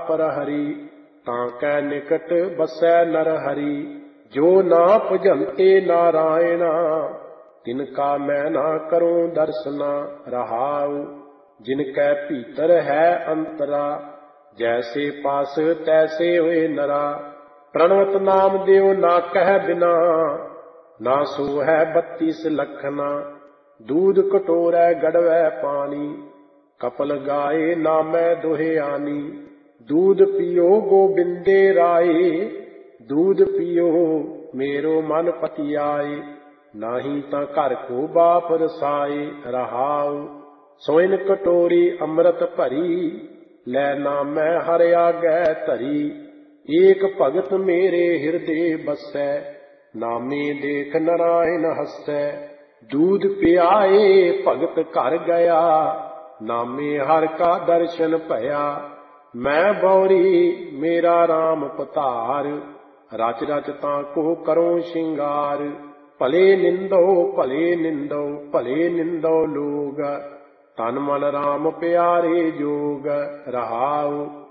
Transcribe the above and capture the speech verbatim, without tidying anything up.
पर हरि, ताकै निकट बसै नर हरि। जो ना भजन्ते नारायणा, तिनका मैं ना करूं दर्शना। रहाउ जिनकै भीतर है अंतरा, जैसे पास तैसे होए नरा। प्रणवत नाम देव ना कह बिना, ना सो है बत्तीस लखना। दूध कटोरै गड़वै पानी, कपल गाए नामै दोहे आनी। दूध पियो गोबिंदे राए, दूध पियो मेरो मन पतियाए। नाही तां घर को बाप रसाए। रहाउ सोइन कटोरी अमृत भरी, लै नामै हर आगै धरी। एक भगत मेरे हृदय बसै, नामे देख नारायण हसै। दूध पियाए भगत घर गया, नामे हर का दर्शन भया। मैं बौरी मेरा राम पधार, रच रच ताको करो श्रृंगार। भले निंदो भले निंदो भले निंदो लोग, तन मन राम प्यारे जोग। रहाउ